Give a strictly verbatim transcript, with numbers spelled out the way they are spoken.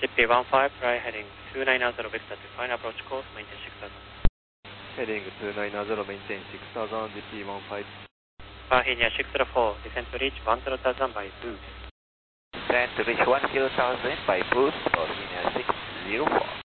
C P one five, fly heading two nine zero vector to final approach course, maintain six thousand. Heading two nine zero, maintain six thousand, G P one five. Bahia six zero four, descend to reach one zero thousand by boost. Descend to reach one zero thousand by boost, Bahia six zero four.